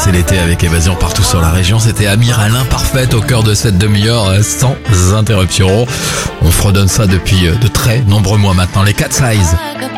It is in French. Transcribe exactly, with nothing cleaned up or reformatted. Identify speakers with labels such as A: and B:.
A: c'est l'été avec Évasion partout sur la région. C'était Amir à l'imparfaite au cœur de cette demi-heure sans interruption. On fredonne ça depuis de très nombreux mois maintenant. Les Cat Size.